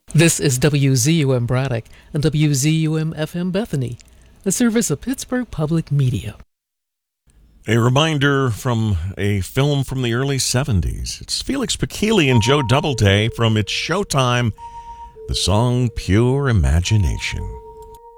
This is WZUM Braddock and WZUM FM Bethany, a service of Pittsburgh Public Media. A reminder from a film from the early 70s. It's Felix Pikili and Joe Doubleday from It's Showtime, the song Pure Imagination.